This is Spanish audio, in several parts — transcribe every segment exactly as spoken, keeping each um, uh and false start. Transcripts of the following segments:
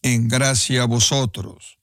en gracia a vosotros.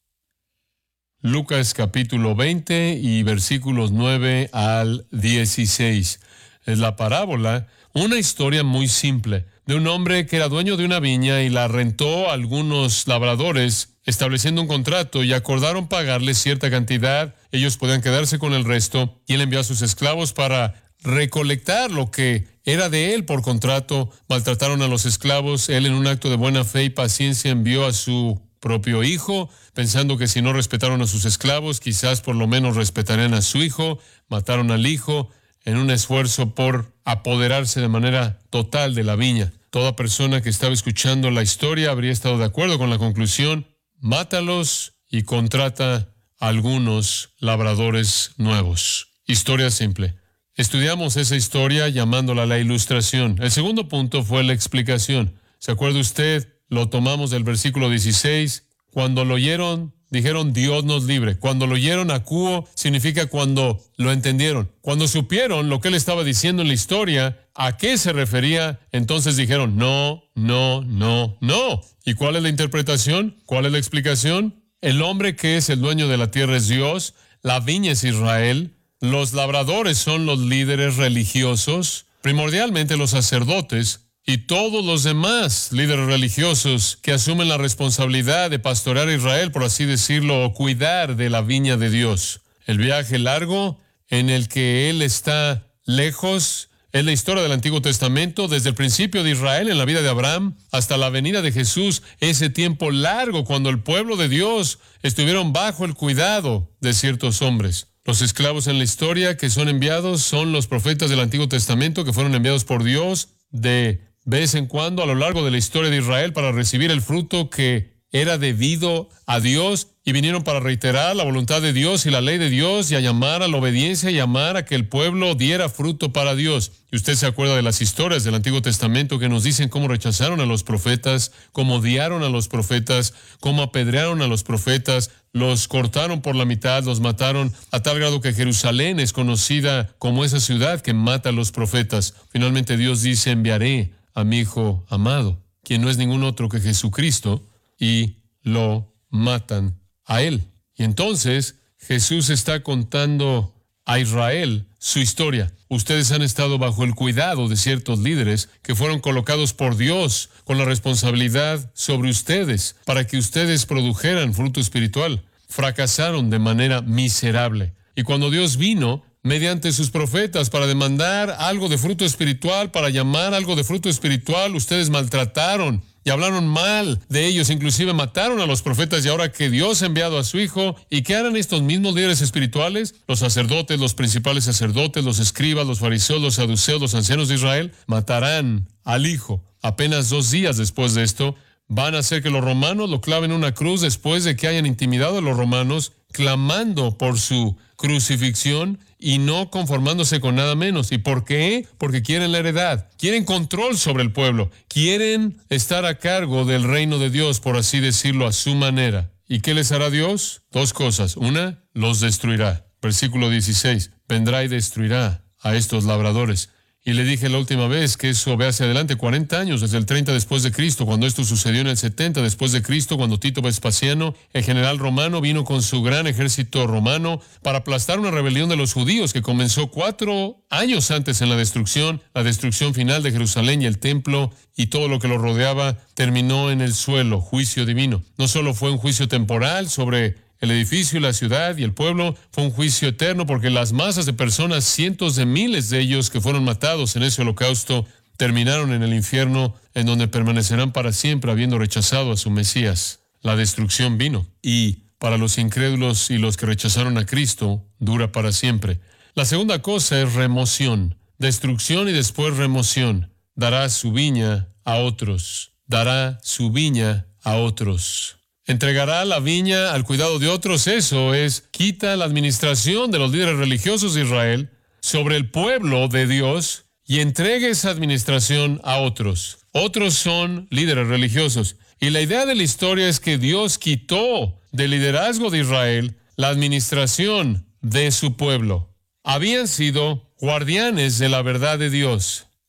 Lucas capítulo veinte y versículos nueve al dieciséis. Es la parábola, una historia muy simple, de un hombre que era dueño de una viña y la rentó a algunos labradores, estableciendo un contrato, y acordaron pagarle cierta cantidad. Ellos podían quedarse con el resto, y él envió a sus esclavos para recolectar lo que era de él por contrato. Maltrataron a los esclavos. Él, en un acto de buena fe y paciencia, envió a su propio hijo, pensando que si no respetaron a sus esclavos, quizás por lo menos respetarían a su hijo. Mataron al hijo en un esfuerzo por apoderarse de manera total de la viña. Toda persona que estaba escuchando la historia habría estado de acuerdo con la conclusión: mátalos y contrata a algunos labradores nuevos. Historia simple. Estudiamos esa historia llamándola la ilustración. El segundo punto fue la explicación. ¿Se acuerda usted? Lo tomamos del versículo dieciséis. Cuando lo oyeron, dijeron: Dios nos libre. Cuando lo oyeron, acuo, significa cuando lo entendieron. Cuando supieron lo que él estaba diciendo en la historia, a qué se refería, entonces dijeron: no, no, no, no. ¿Y cuál es la interpretación? ¿Cuál es la explicación? El hombre que es el dueño de la tierra es Dios, la viña es Israel, los labradores son los líderes religiosos, primordialmente los sacerdotes, y todos los demás líderes religiosos que asumen la responsabilidad de pastorear a Israel, por así decirlo, o cuidar de la viña de Dios. El viaje largo en el que Él está lejos es la historia del Antiguo Testamento, desde el principio de Israel en la vida de Abraham hasta la venida de Jesús, ese tiempo largo cuando el pueblo de Dios estuvieron bajo el cuidado de ciertos hombres. Los esclavos en la historia que son enviados son los profetas del Antiguo Testamento, que fueron enviados por Dios de vez en cuando a lo largo de la historia de Israel para recibir el fruto que era debido a Dios, y vinieron para reiterar la voluntad de Dios y la ley de Dios, y a llamar a la obediencia, y llamar a que el pueblo diera fruto para Dios. Y usted se acuerda de las historias del Antiguo Testamento que nos dicen cómo rechazaron a los profetas, cómo odiaron a los profetas, cómo apedrearon a los profetas, los cortaron por la mitad, los mataron, a tal grado que Jerusalén es conocida como esa ciudad que mata a los profetas. Finalmente Dios dice: enviaré a mi Hijo amado, quien no es ningún otro que Jesucristo, y lo matan a Él. Y entonces Jesús está contando a Israel su historia. Ustedes han estado bajo el cuidado de ciertos líderes que fueron colocados por Dios con la responsabilidad sobre ustedes para que ustedes produjeran fruto espiritual. Fracasaron de manera miserable. Y cuando Dios vino mediante sus profetas para demandar algo de fruto espiritual, para llamar algo de fruto espiritual, ustedes maltrataron y hablaron mal de ellos, inclusive mataron a los profetas. Y ahora que Dios ha enviado a su Hijo, ¿y qué harán estos mismos líderes espirituales? Los sacerdotes, los principales sacerdotes, los escribas, los fariseos, los saduceos, los ancianos de Israel, matarán al Hijo. Apenas dos días después de esto, van a hacer que los romanos lo claven en una cruz después de que hayan intimidado a los romanos, clamando por su crucifixión y no conformándose con nada menos. ¿Y por qué? Porque quieren la heredad, quieren control sobre el pueblo, quieren estar a cargo del reino de Dios, por así decirlo, a su manera. ¿Y qué les hará Dios? Dos cosas. Una, los destruirá. Versículo dieciséis, vendrá y destruirá a estos labradores. Y le dije la última vez que eso ve hacia adelante cuarenta años, desde el treinta después de Cristo, cuando esto sucedió en el setenta después de Cristo, cuando Tito Vespasiano, el general romano, vino con su gran ejército romano para aplastar una rebelión de los judíos que comenzó cuatro años antes en la destrucción. La destrucción final de Jerusalén y el templo y todo lo que lo rodeaba terminó en el suelo, juicio divino. No solo fue un juicio temporal sobre el edificio y la ciudad y el pueblo, fue un juicio eterno, porque las masas de personas, cientos de miles de ellos que fueron matados en ese holocausto, terminaron en el infierno, en donde permanecerán para siempre habiendo rechazado a su Mesías. La destrucción vino, y para los incrédulos y los que rechazaron a Cristo, dura para siempre. La segunda cosa es remoción, destrucción y después remoción. Dará su viña a otros, dará su viña a otros. Entregará la viña al cuidado de otros. Eso es, quita la administración de los líderes religiosos de Israel sobre el pueblo de Dios y entrega esa administración a otros. Otros son líderes religiosos. Y la idea de la historia es que Dios quitó del liderazgo de Israel la administración de su pueblo. Habían sido guardianes de la verdad de Dios.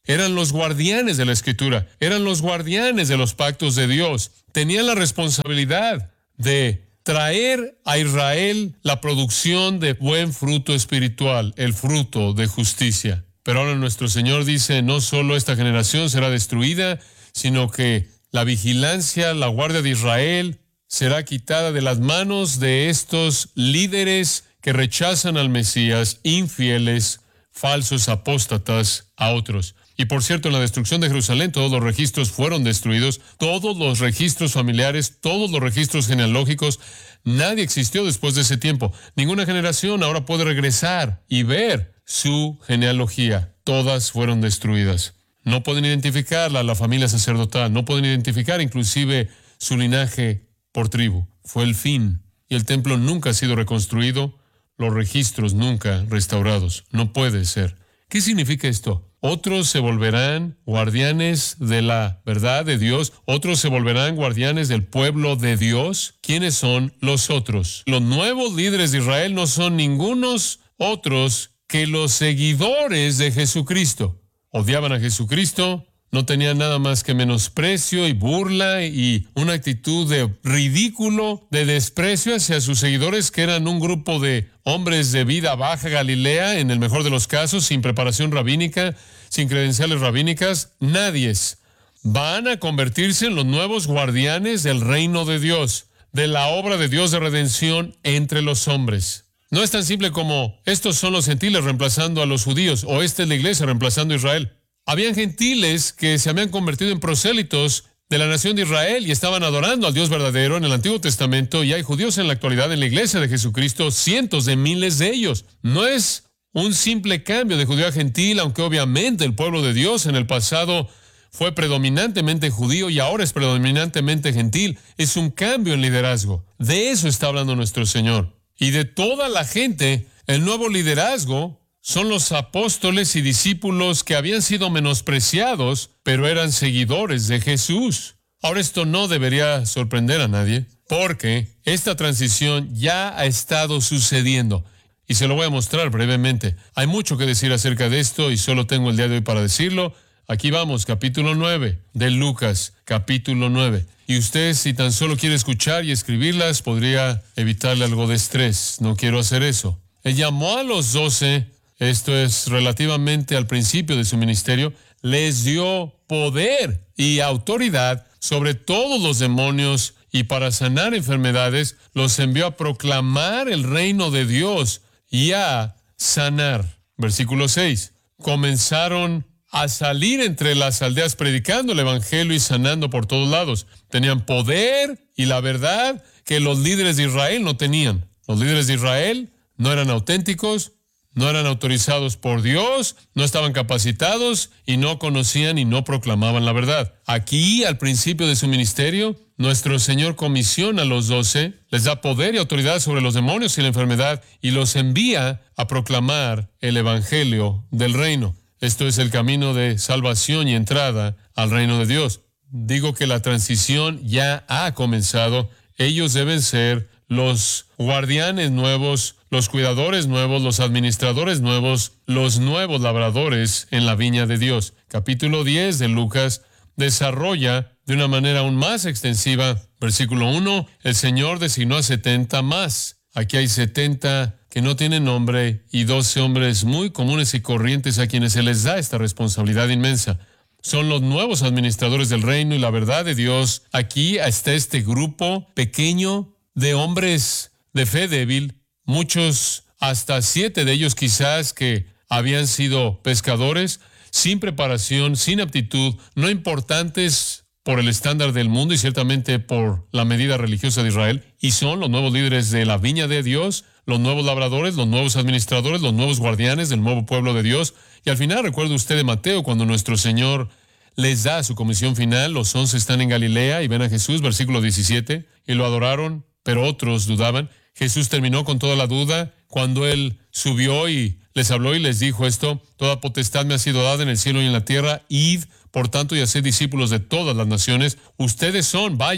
Eran los guardianes de la Escritura, eran los guardianes de los pactos de Dios. Tenían la responsabilidad de traer a Israel la producción de buen fruto espiritual, el fruto de justicia. Pero ahora nuestro Señor dice, no solo esta generación será destruida, sino que la vigilancia, la guardia de Israel será quitada de las manos de estos líderes que rechazan al Mesías, infieles, falsos apóstatas a otros. Y por cierto, en la destrucción de Jerusalén, todos los registros fueron destruidos, todos los registros familiares, todos los registros genealógicos, nadie existió después de ese tiempo. Ninguna generación ahora puede regresar y ver su genealogía. Todas fueron destruidas. No pueden identificarla a la familia sacerdotal, no pueden identificar inclusive su linaje por tribu. Fue el fin. Y el templo nunca ha sido reconstruido, los registros nunca restaurados. No puede ser. ¿Qué significa esto? Otros se volverán guardianes de la verdad de Dios. Otros se volverán guardianes del pueblo de Dios. ¿Quiénes son los otros? Los nuevos líderes de Israel no son ningunos otros que los seguidores de Jesucristo. Odiaban a Jesucristo, no tenían nada más que menosprecio y burla y una actitud de ridículo, de desprecio hacia sus seguidores, que eran un grupo de hombres de vida baja Galilea, en el mejor de los casos, sin preparación rabínica, sin credenciales rabínicas. Nadies van a convertirse en los nuevos guardianes del reino de Dios, de la obra de Dios de redención entre los hombres. No es tan simple como estos son los gentiles reemplazando a los judíos, o esta es la iglesia reemplazando a Israel. Habían gentiles que se habían convertido en prosélitos de la nación de Israel y estaban adorando al Dios verdadero en el Antiguo Testamento, y hay judíos en la actualidad en la iglesia de Jesucristo, cientos de miles de ellos. No es un simple cambio de judío a gentil, aunque obviamente el pueblo de Dios en el pasado fue predominantemente judío y ahora es predominantemente gentil. Es un cambio en liderazgo. De eso está hablando nuestro Señor. Y de toda la gente, el nuevo liderazgo son los apóstoles y discípulos que habían sido menospreciados, pero eran seguidores de Jesús. Ahora, esto no debería sorprender a nadie, porque esta transición ya ha estado sucediendo. Y se lo voy a mostrar brevemente. Hay mucho que decir acerca de esto y solo tengo el día de hoy para decirlo. Aquí vamos, capítulo nueve de Lucas, capítulo nueve. Y usted, si tan solo quiere escuchar y escribirlas, podría evitarle algo de estrés. No quiero hacer eso. Él llamó a los doce. Esto es relativamente al principio de su ministerio, les dio poder y autoridad sobre todos los demonios, y para sanar enfermedades los envió a proclamar el reino de Dios y a sanar. Versículo seis. Comenzaron a salir entre las aldeas predicando el evangelio y sanando por todos lados. Tenían poder y la verdad que los líderes de Israel no tenían. Los líderes de Israel no eran auténticos, no eran autorizados por Dios, no estaban capacitados y no conocían y no proclamaban la verdad. Aquí, al principio de su ministerio, nuestro Señor comisiona a los doce, les da poder y autoridad sobre los demonios y la enfermedad y los envía a proclamar el evangelio del reino. Esto es el camino de salvación y entrada al reino de Dios. Digo que la transición ya ha comenzado. Ellos deben ser los guardianes nuevos, los cuidadores nuevos, los administradores nuevos, los nuevos labradores en la viña de Dios. Capítulo diez de Lucas desarrolla de una manera aún más extensiva. Versículo uno, el Señor designó a setenta más. Aquí hay setenta que no tienen nombre y doce hombres muy comunes y corrientes a quienes se les da esta responsabilidad inmensa. Son los nuevos administradores del reino y la verdad de Dios. Aquí está este grupo pequeño de hombres de fe débil, muchos, hasta siete de ellos quizás, que habían sido pescadores, sin preparación, sin aptitud, no importantes por el estándar del mundo y ciertamente por la medida religiosa de Israel, y son los nuevos líderes de la viña de Dios, los nuevos labradores, los nuevos administradores, los nuevos guardianes del nuevo pueblo de Dios. Y al final, recuerde usted de Mateo, cuando nuestro Señor les da su comisión final, los once están en Galilea y ven a Jesús, versículo diecisiete, y lo adoraron, pero otros dudaban. Jesús terminó con toda la duda cuando Él subió y les habló y les dijo esto: toda potestad me ha sido dada en el cielo y en la tierra, id, por tanto, y haced discípulos de todas las naciones. Ustedes son, vayan,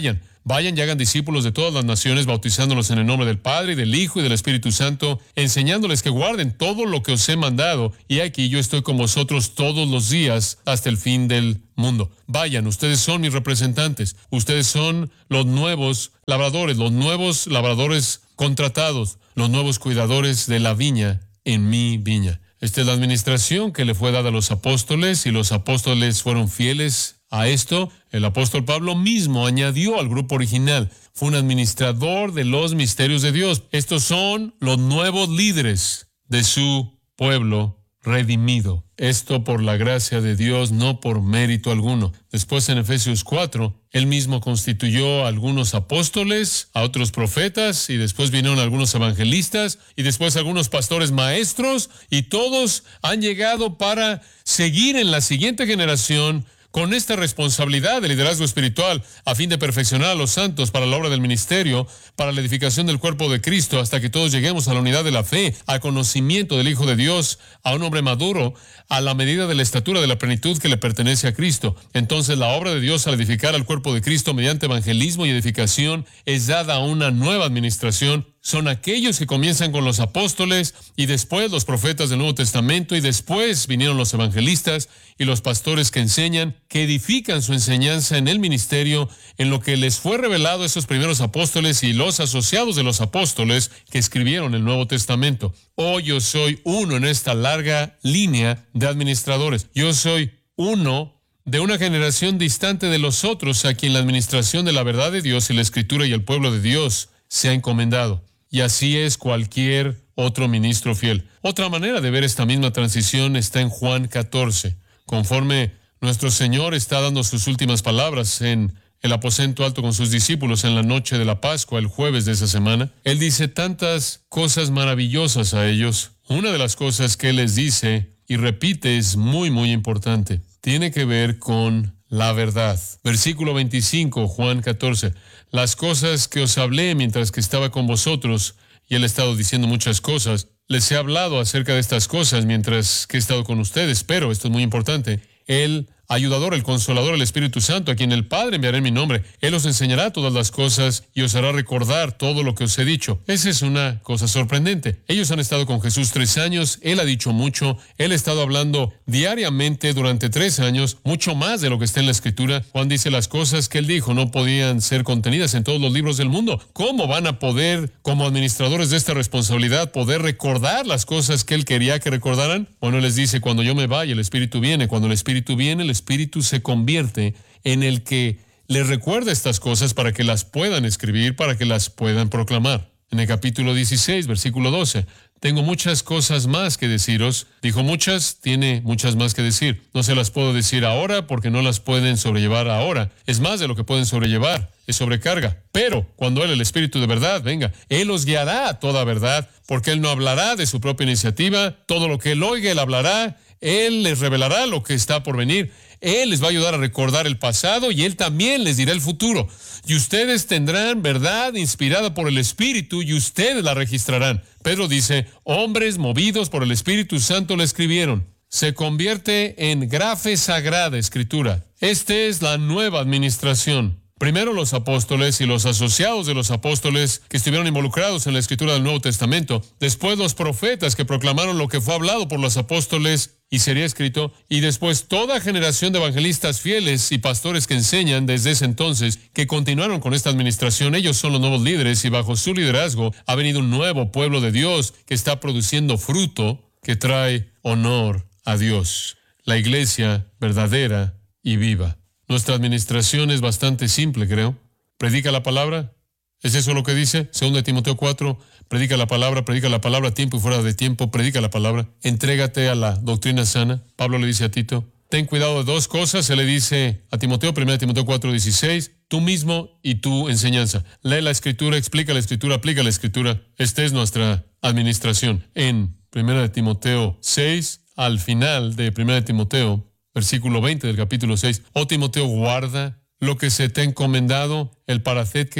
Vayan y hagan discípulos de todas las naciones, bautizándolos en el nombre del Padre, y del Hijo, y del Espíritu Santo, enseñándoles que guarden todo lo que os he mandado. Y aquí yo estoy con vosotros todos los días hasta el fin del mundo. Vayan, ustedes son mis representantes. Ustedes son los nuevos labradores, los nuevos labradores contratados, los nuevos cuidadores de la viña en mi viña. Esta es la administración que le fue dada a los apóstoles, y los apóstoles fueron fieles a esto. El apóstol Pablo mismo añadió al grupo original. Fue un administrador de los misterios de Dios. Estos son los nuevos líderes de su pueblo redimido. Esto por la gracia de Dios, no por mérito alguno. Después en Efesios cuatro, él mismo constituyó a algunos apóstoles, a otros profetas, y después vinieron algunos evangelistas, y después algunos pastores maestros, y todos han llegado para seguir en la siguiente generación con esta responsabilidad de liderazgo espiritual, a fin de perfeccionar a los santos para la obra del ministerio, para la edificación del cuerpo de Cristo, hasta que todos lleguemos a la unidad de la fe, al conocimiento del Hijo de Dios, a un hombre maduro, a la medida de la estatura de la plenitud que le pertenece a Cristo. Entonces la obra de Dios al edificar al cuerpo de Cristo mediante evangelismo y edificación es dada a una nueva administración. Son aquellos que comienzan con los apóstoles, y después los profetas del Nuevo Testamento, y después vinieron los evangelistas y los pastores que enseñan, que edifican su enseñanza en el ministerio, en lo que les fue revelado a esos primeros apóstoles y los asociados de los apóstoles que escribieron el Nuevo Testamento. Hoy yo soy uno en esta larga línea de administradores. Yo soy uno de una generación distante de los otros, a quien la administración de la verdad de Dios y la Escritura y el pueblo de Dios se ha encomendado. Y así es cualquier otro ministro fiel. Otra manera de ver esta misma transición está en Juan catorce. Conforme nuestro Señor está dando sus últimas palabras en el aposento alto con sus discípulos en la noche de la Pascua, el jueves de esa semana, Él dice tantas cosas maravillosas a ellos. Una de las cosas que Él les dice y repite es muy, muy importante. Tiene que ver con la verdad. Versículo veinticinco, Juan catorce. Las cosas que os hablé mientras que estaba con vosotros, y Él ha estado diciendo muchas cosas, les he hablado acerca de estas cosas mientras que he estado con ustedes, pero esto es muy importante. El ayudador, el consolador, el Espíritu Santo, a quien el Padre enviará en mi nombre, Él os enseñará todas las cosas y os hará recordar todo lo que os he dicho. Esa es una cosa sorprendente. Ellos han estado con Jesús tres años, Él ha dicho mucho, Él ha estado hablando diariamente durante tres años, mucho más de lo que está en la Escritura. Juan dice las cosas que Él dijo no podían ser contenidas en todos los libros del mundo. ¿Cómo van a poder, como administradores de esta responsabilidad, poder recordar las cosas que Él quería que recordaran? Bueno, les dice, cuando yo me vaya, el Espíritu viene. Cuando el Espíritu viene, el Espíritu se convierte en el que les recuerda estas cosas para que las puedan escribir, para que las puedan proclamar. En el capítulo dieciséis, versículo doce, tengo muchas cosas más que deciros. Dijo muchas, tiene muchas más que decir. No se las puedo decir ahora porque no las pueden sobrellevar ahora. Es más de lo que pueden sobrellevar, es sobrecarga. Pero cuando Él, el Espíritu de verdad, venga, Él os guiará a toda verdad, porque Él no hablará de su propia iniciativa. Todo lo que Él oiga, Él hablará. Él les revelará lo que está por venir. Él les va a ayudar a recordar el pasado, y Él también les dirá el futuro. Y ustedes tendrán verdad inspirada por el Espíritu, y ustedes la registrarán. Pedro dice, hombres movidos por el Espíritu Santo la escribieron. Se convierte en grafe sagrada escritura. Esta es la nueva administración. Primero los apóstoles y los asociados de los apóstoles que estuvieron involucrados en la escritura del Nuevo Testamento. Después los profetas que proclamaron lo que fue hablado por los apóstoles y sería escrito. Y después toda generación de evangelistas fieles y pastores que enseñan desde ese entonces, que continuaron con esta administración. Ellos son los nuevos líderes, y bajo su liderazgo ha venido un nuevo pueblo de Dios que está produciendo fruto que trae honor a Dios. La iglesia verdadera y viva. Nuestra administración es bastante simple, creo. Predica la palabra. ¿Es eso lo que dice? Segunda de Timoteo cuatro. Predica la palabra, predica la palabra a tiempo y fuera de tiempo. Predica la palabra. Entrégate a la doctrina sana. Pablo le dice a Tito, ten cuidado de dos cosas. Se le dice a Timoteo, primera de Timoteo cuatro, dieciséis, tú mismo y tu enseñanza. Lee la Escritura, explica la Escritura, aplica la Escritura. Esta es nuestra administración. En primera de Timoteo seis, al final de primera de Timoteo, versículo veinte del capítulo seis. Oh Timoteo, guarda lo que se te ha encomendado, el paraceque,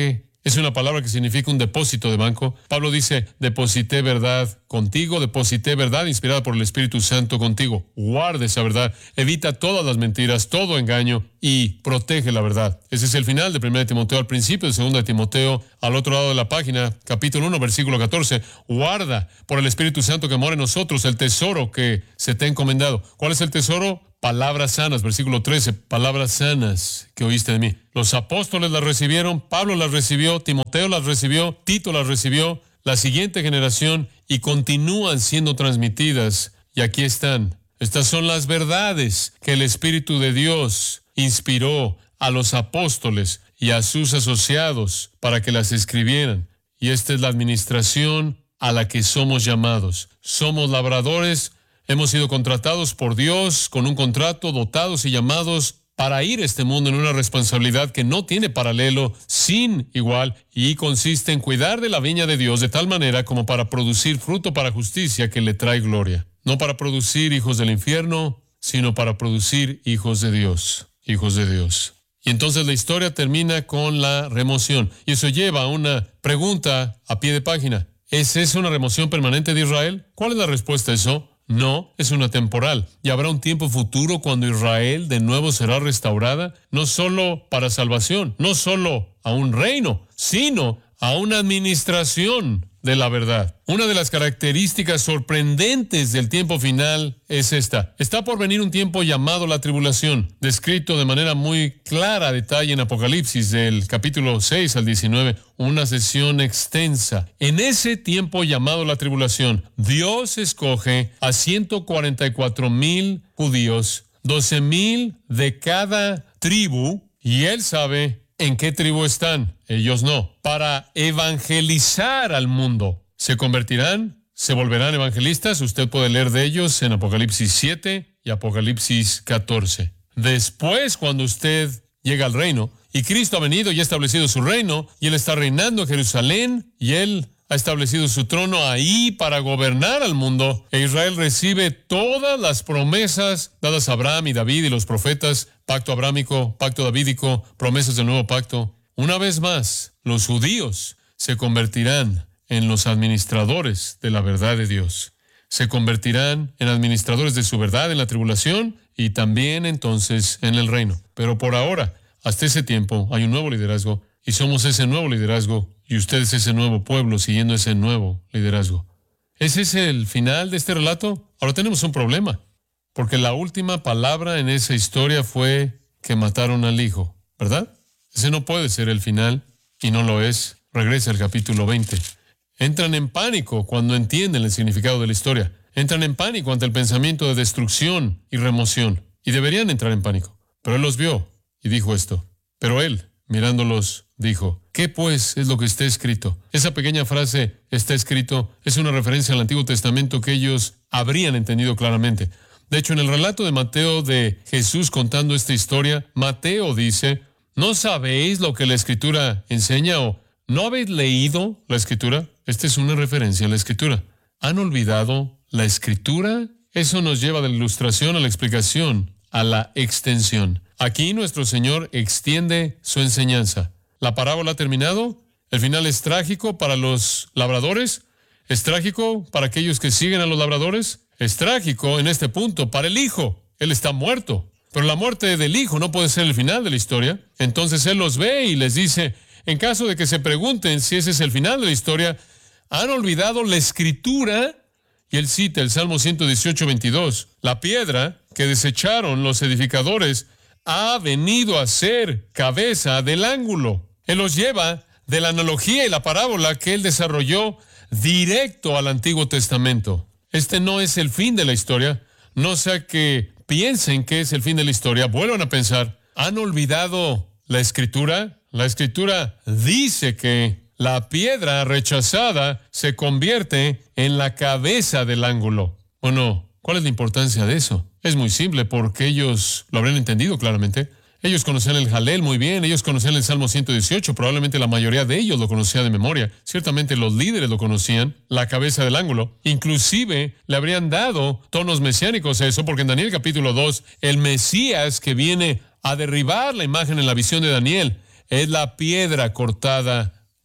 Es una palabra que significa un depósito de banco. Pablo dice, deposité verdad contigo, deposité verdad inspirada por el Espíritu Santo contigo. Guarda esa verdad, evita todas las mentiras, todo engaño y protege la verdad. Ese es el final de primera de Timoteo al principio, de segunda de Timoteo al otro lado de la página, capítulo uno, versículo catorce. Guarda por el Espíritu Santo que mora en nosotros el tesoro que se te ha encomendado. ¿Cuál es el tesoro? Palabras sanas, versículo trece, palabras sanas que oíste de mí. Los apóstoles las recibieron, Pablo las recibió, Timoteo las recibió, Tito las recibió, la siguiente generación, y continúan siendo transmitidas. Y aquí están. Estas son las verdades que el Espíritu de Dios inspiró a los apóstoles y a sus asociados para que las escribieran. Y esta es la administración a la que somos llamados. Somos labradores. Hemos sido contratados por Dios con un contrato, dotados y llamados para ir a este mundo en una responsabilidad que no tiene paralelo, sin igual, y consiste en cuidar de la viña de Dios de tal manera como para producir fruto para justicia que le trae gloria. No para producir hijos del infierno, sino para producir hijos de Dios, hijos de Dios. Y entonces la historia termina con la remoción. Y eso lleva a una pregunta a pie de página. ¿Es esa una remoción permanente de Israel? ¿Cuál es la respuesta a eso? No, es una temporal. Y habrá un tiempo futuro cuando Israel de nuevo será restaurada, no solo para salvación, no solo a un reino, sino a una administración de la verdad. Una de las características sorprendentes del tiempo final es esta. Está por venir un tiempo llamado la tribulación, descrito de manera muy clara, detalle en Apocalipsis, del capítulo seis al diecinueve, una sesión extensa. En ese tiempo llamado la tribulación, Dios escoge a ciento cuarenta y cuatro mil judíos, doce mil de cada tribu, y Él sabe en qué tribu están, ellos no, para evangelizar al mundo. ¿Se convertirán? ¿Se volverán evangelistas? Usted puede leer de ellos en Apocalipsis siete y Apocalipsis catorce. Después, cuando usted llega al reino, y Cristo ha venido y ha establecido su reino, y Él está reinando en Jerusalén, y Él ha establecido su trono ahí para gobernar al mundo, e Israel recibe todas las promesas dadas a Abraham y David y los profetas, pacto abrámico, pacto davídico, promesas del nuevo pacto. Una vez más, los judíos se convertirán en los administradores de la verdad de Dios. Se convertirán en administradores de su verdad en la tribulación y también entonces en el reino. Pero por ahora, hasta ese tiempo, hay un nuevo liderazgo y somos ese nuevo liderazgo y ustedes ese nuevo pueblo siguiendo ese nuevo liderazgo. ¿Ese es el final de este relato? Ahora tenemos un problema, porque la última palabra en esa historia fue que mataron al hijo, ¿verdad? Ese no puede ser el final y no lo es. Regresa al capítulo veinte. Entran en pánico cuando entienden el significado de la historia. Entran en pánico ante el pensamiento de destrucción y remoción. Y deberían entrar en pánico. Pero Él los vio y dijo esto. Pero Él, mirándolos, dijo, ¿qué pues es lo que está escrito? Esa pequeña frase, está escrito, es una referencia al Antiguo Testamento que ellos habrían entendido claramente. De hecho, en el relato de Mateo de Jesús contando esta historia, Mateo dice, ¿no sabéis lo que la Escritura enseña o no habéis leído la Escritura? Esta es una referencia a la Escritura. ¿Han olvidado la Escritura? Eso nos lleva de la ilustración a la explicación, a la extensión. Aquí nuestro Señor extiende su enseñanza. ¿La parábola ha terminado? ¿El final es trágico para los labradores? ¿Es trágico para aquellos que siguen a los labradores? Es trágico en este punto para el hijo. Él está muerto. Pero la muerte del hijo no puede ser el final de la historia. Entonces Él los ve y les dice, en caso de que se pregunten si ese es el final de la historia, ¿han olvidado la Escritura? Y Él cita el Salmo ciento dieciocho, veintidós. La piedra que desecharon los edificadores ha venido a ser cabeza del ángulo. Él los lleva de la analogía y la parábola que Él desarrolló directo al Antiguo Testamento. Este no es el fin de la historia. No sea que piensen que es el fin de la historia. Vuelvan a pensar, ¿han olvidado la Escritura? La Escritura dice que la piedra rechazada se convierte en la cabeza del ángulo. Bueno, ¿cuál es la importancia de eso? Es muy simple, porque ellos lo habrían entendido claramente. Ellos conocían el Jalel muy bien, ellos conocían el Salmo ciento dieciocho, probablemente la mayoría de ellos lo conocía de memoria. Ciertamente los líderes lo conocían, la cabeza del ángulo. Inclusive le habrían dado tonos mesiánicos a eso, porque en Daniel capítulo dos, el Mesías que viene a derribar la imagen en la visión de Daniel es la piedra cortada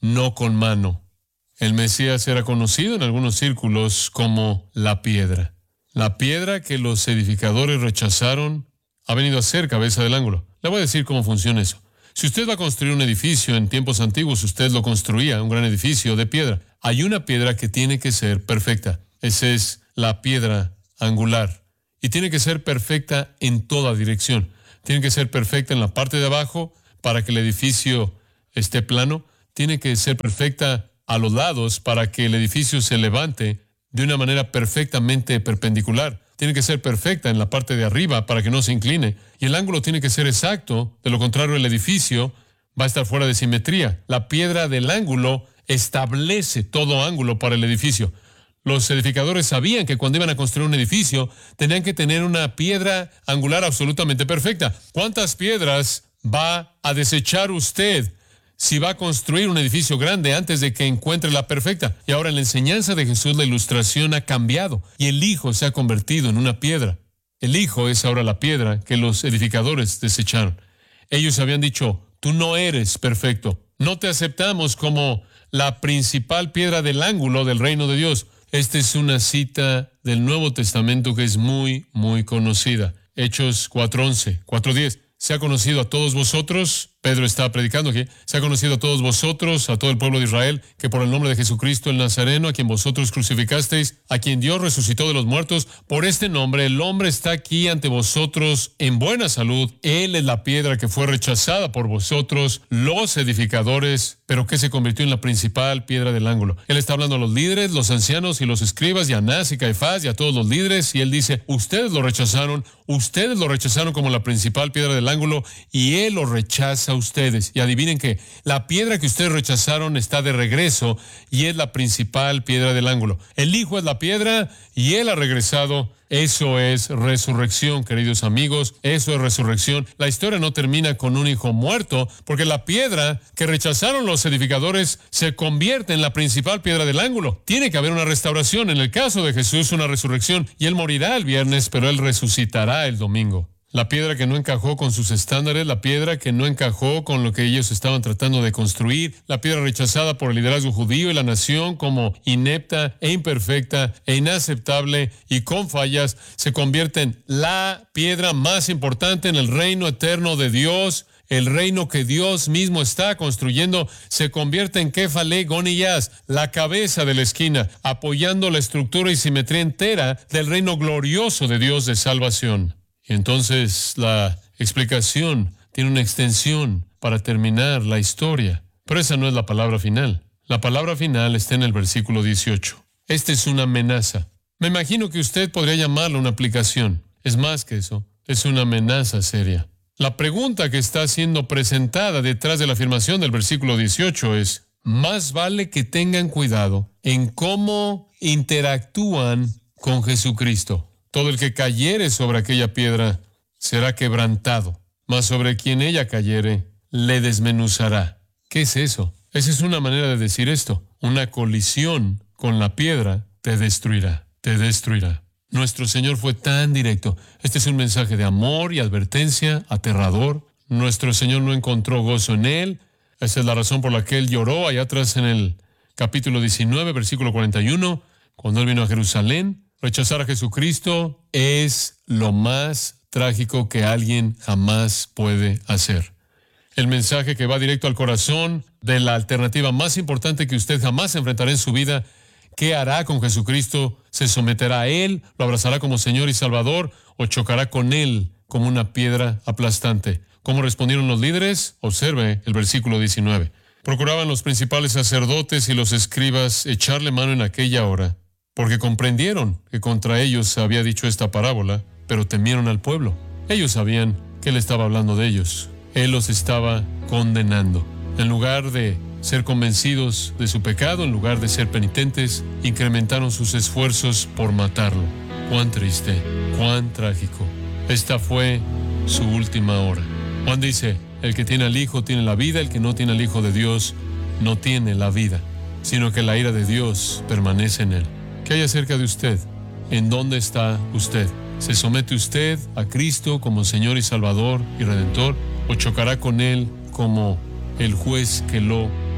no con mano. El Mesías era conocido en algunos círculos como la piedra. La piedra que los edificadores rechazaron ha venido a ser cabeza del ángulo. Le voy a decir cómo funciona eso. Si usted va a construir un edificio en tiempos antiguos, usted lo construía, un gran edificio de piedra. Hay una piedra que tiene que ser perfecta. Esa es la piedra angular. Y tiene que ser perfecta en toda dirección. Tiene que ser perfecta en la parte de abajo para que el edificio esté plano. Tiene que ser perfecta a los lados para que el edificio se levante de una manera perfectamente perpendicular. Tiene que ser perfecta en la parte de arriba para que no se incline. Y el ángulo tiene que ser exacto. De lo contrario, el edificio va a estar fuera de simetría. La piedra del ángulo establece todo ángulo para el edificio. Los edificadores sabían que cuando iban a construir un edificio, tenían que tener una piedra angular absolutamente perfecta. ¿Cuántas piedras va a desechar usted si va a construir un edificio grande antes de que encuentre la perfecta? Y ahora en la enseñanza de Jesús la ilustración ha cambiado y el Hijo se ha convertido en una piedra. El Hijo es ahora la piedra que los edificadores desecharon. Ellos habían dicho, tú no eres perfecto. No te aceptamos como la principal piedra del ángulo del reino de Dios. Esta es una cita del Nuevo Testamento que es muy, muy conocida. Hechos cuatro once, cuatro diez. Se ha conocido a todos vosotros, Pedro está predicando aquí, se ha conocido a todos vosotros, a todo el pueblo de Israel, que por el nombre de Jesucristo el Nazareno, a quien vosotros crucificasteis, a quien Dios resucitó de los muertos, por este nombre el hombre está aquí ante vosotros en buena salud. Él es la piedra que fue rechazada por vosotros, los edificadores, pero que se convirtió en la principal piedra del ángulo. Él está hablando a los líderes, los ancianos y los escribas, y a Anás y Caifás y a todos los líderes, y él dice, ustedes lo rechazaron, ustedes lo rechazaron como la principal piedra del ángulo, y él lo rechaza a ustedes. Y adivinen que la piedra que ustedes rechazaron está de regreso y es la principal piedra del ángulo. El Hijo es la piedra y él ha regresado. Eso es resurrección, queridos amigos. Eso es resurrección. La historia no termina con un hijo muerto, porque la piedra que rechazaron los edificadores se convierte en la principal piedra del ángulo. Tiene que haber una restauración. En el caso de Jesús, una resurrección. Y él morirá el viernes, pero él resucitará el domingo. La piedra que no encajó con sus estándares, la piedra que no encajó con lo que ellos estaban tratando de construir, la piedra rechazada por el liderazgo judío y la nación como inepta e imperfecta e inaceptable y con fallas, se convierte en la piedra más importante en el reino eterno de Dios. El reino que Dios mismo está construyendo se convierte en Kéfale Goniyas, la cabeza de la esquina, apoyando la estructura y simetría entera del reino glorioso de Dios de salvación. Y entonces la explicación tiene una extensión para terminar la historia. Pero esa no es la palabra final. La palabra final está en el versículo dieciocho. Esta es una amenaza. Me imagino que usted podría llamarla una aplicación. Es más que eso. Es una amenaza seria. La pregunta que está siendo presentada detrás de la afirmación del versículo dieciocho es, más vale que tengan cuidado en cómo interactúan con Jesucristo. Todo el que cayere sobre aquella piedra será quebrantado, mas sobre quien ella cayere, le desmenuzará. ¿Qué es eso? Esa es una manera de decir esto. Una colisión con la piedra te destruirá, te destruirá. Nuestro Señor fue tan directo. Este es un mensaje de amor y advertencia, aterrador. Nuestro Señor no encontró gozo en él. Esa es la razón por la que él lloró allá atrás en el capítulo diecinueve, versículo cuarenta y uno, cuando él vino a Jerusalén. Rechazar a Jesucristo es lo más trágico que alguien jamás puede hacer. El mensaje que va directo al corazón de la alternativa más importante que usted jamás enfrentará en su vida. ¿Qué hará con Jesucristo? ¿Se someterá a Él? ¿Lo abrazará como Señor y Salvador? ¿O chocará con Él como una piedra aplastante? ¿Cómo respondieron los líderes? Observe el versículo diecinueve. Procuraban los principales sacerdotes y los escribas echarle mano en aquella hora, porque comprendieron que contra ellos había dicho esta parábola, pero temieron al pueblo. Ellos sabían que él estaba hablando de ellos. Él los estaba condenando. En lugar de ser convencidos de su pecado, en lugar de ser penitentes, incrementaron sus esfuerzos por matarlo. Cuán triste, cuán trágico. Esta fue su última hora. Juan dice, el que tiene al Hijo tiene la vida, el que no tiene al Hijo de Dios no tiene la vida, sino que la ira de Dios permanece en él. ¿Qué hay acerca de usted? ¿En dónde está usted? ¿Se somete usted a Cristo como Señor y Salvador y Redentor? ¿O chocará con Él como el juez que lo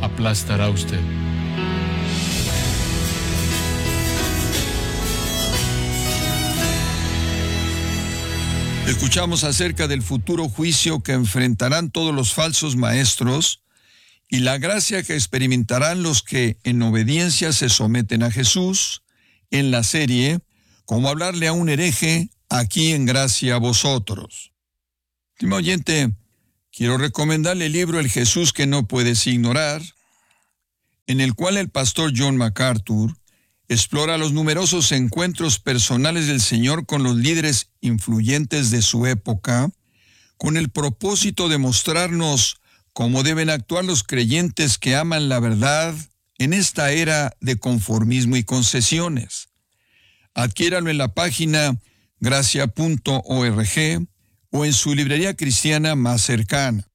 aplastará a usted. Escuchamos acerca del futuro juicio que enfrentarán todos los falsos maestros y la gracia que experimentarán los que en obediencia se someten a Jesús en la serie Cómo hablarle a un hereje, aquí en Gracia a Vosotros. Estimado oyente, quiero recomendarle el libro El Jesús que no puedes ignorar, en el cual el pastor John MacArthur explora los numerosos encuentros personales del Señor con los líderes influyentes de su época, con el propósito de mostrarnos cómo deben actuar los creyentes que aman la verdad en esta era de conformismo y concesiones. Adquiéralo en la página gracia punto org o en su librería cristiana más cercana.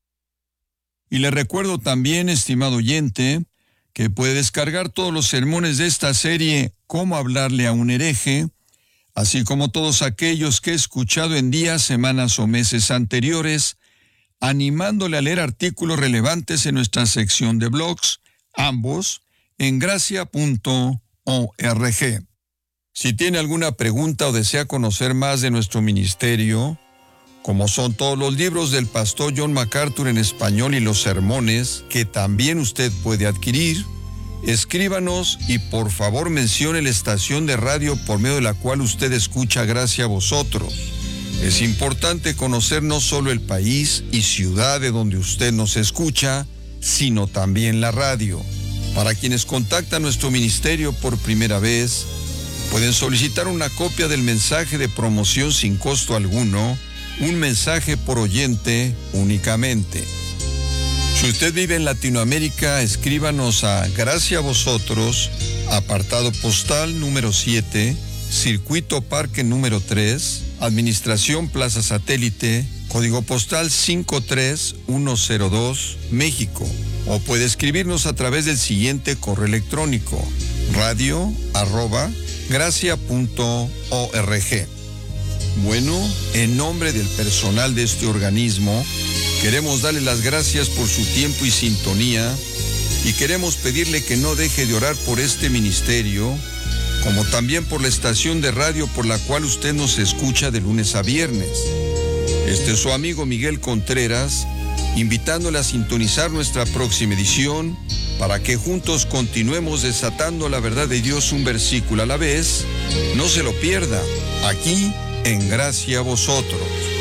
Y le recuerdo también, estimado oyente, que puede descargar todos los sermones de esta serie Cómo hablarle a un hereje, así como todos aquellos que he escuchado en días, semanas o meses anteriores, animándole a leer artículos relevantes en nuestra sección de blogs, ambos en gracia punto org. Si tiene alguna pregunta o desea conocer más de nuestro ministerio, como son todos los libros del pastor John MacArthur en español y los sermones que también usted puede adquirir, escríbanos y por favor mencione la estación de radio por medio de la cual usted escucha Gracia a Vosotros. Es importante conocer no solo el país y ciudad de donde usted nos escucha, sino también la radio. Para quienes contactan nuestro ministerio por primera vez, pueden solicitar una copia del mensaje de promoción sin costo alguno, un mensaje por oyente únicamente. Si usted vive en Latinoamérica, escríbanos a Gracia a Vosotros, apartado postal número siete, Circuito Parque número tres, Administración Plaza Satélite, código postal cinco tres uno cero dos, México. O puede escribirnos a través del siguiente correo electrónico, radio arroba gracia punto org. Bueno, en nombre del personal de este organismo, queremos darle las gracias por su tiempo y sintonía y queremos pedirle que no deje de orar por este ministerio, como también por la estación de radio por la cual usted nos escucha de lunes a viernes. Este es su amigo Miguel Contreras, invitándole a sintonizar nuestra próxima edición para que juntos continuemos desatando la verdad de Dios un versículo a la vez. No se lo pierda, aquí en Gracia a Vosotros.